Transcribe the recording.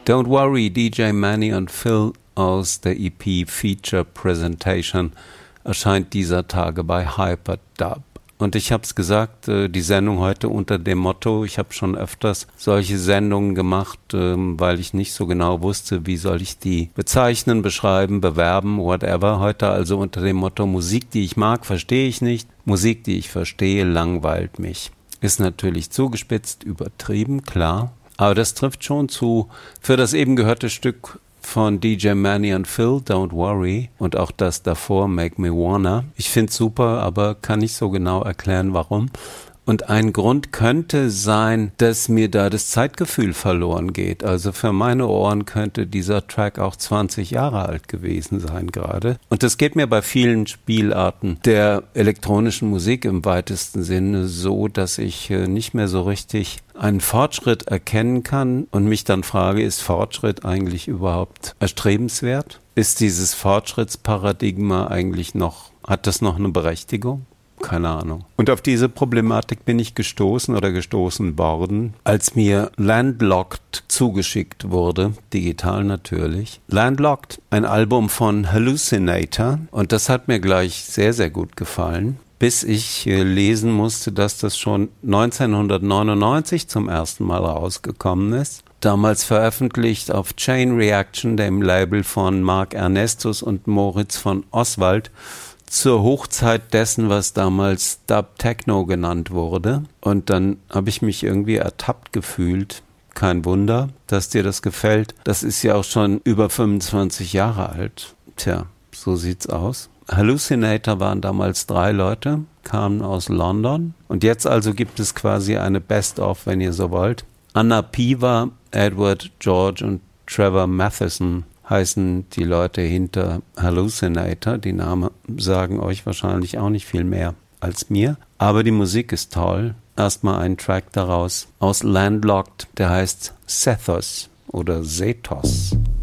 Don't Worry, DJ Manny und Phil aus der EP Feature Presentation erscheint dieser Tage bei Hyperdub. Und ich habe es gesagt, die Sendung heute unter dem Motto, ich habe schon öfters solche Sendungen gemacht, weil ich nicht so genau wusste, wie soll ich die bezeichnen, beschreiben, bewerben, whatever. Heute also unter dem Motto, Musik, die ich mag, verstehe ich nicht. Musik, die ich verstehe, langweilt mich. Ist natürlich zugespitzt, übertrieben, klar. Aber das trifft schon zu für das eben gehörte Stück von DJ Manny und Phil, Don't Worry, und auch das davor, Make Me Wanna. Ich find's super, aber kann nicht so genau erklären, warum. Und ein Grund könnte sein, dass mir da das Zeitgefühl verloren geht. Also für meine Ohren könnte dieser Track auch 20 Jahre alt gewesen sein gerade. Und das geht mir bei vielen Spielarten der elektronischen Musik im weitesten Sinne so, dass ich nicht mehr so richtig einen Fortschritt erkennen kann und mich dann frage, ist Fortschritt eigentlich überhaupt erstrebenswert? Ist dieses Fortschrittsparadigma eigentlich hat das noch eine Berechtigung? Keine Ahnung. Und auf diese Problematik bin ich gestoßen worden, als mir Landlocked zugeschickt wurde, digital natürlich. Landlocked, ein Album von Hallucinator, und das hat mir gleich sehr, sehr gut gefallen, bis ich lesen musste, dass das schon 1999 zum ersten Mal rausgekommen ist. Damals veröffentlicht auf Chain Reaction, dem Label von Mark Ernestus und Moritz von Oswald, zur Hochzeit dessen, was damals Dub Techno genannt wurde. Und dann habe ich mich irgendwie ertappt gefühlt. Kein Wunder, dass dir das gefällt. Das ist ja auch schon über 25 Jahre alt. Tja, so sieht's aus. Hallucinator waren damals 3 Leute, kamen aus London. Und jetzt also gibt es quasi eine Best-of, wenn ihr so wollt. Anna Piva, Edward George und Trevor Matheson heißen die Leute hinter Hallucinator. Die Namen sagen euch wahrscheinlich auch nicht viel mehr als mir. Aber die Musik ist toll. Erstmal ein Track daraus aus Landlocked, der heißt Sethos oder Sethos.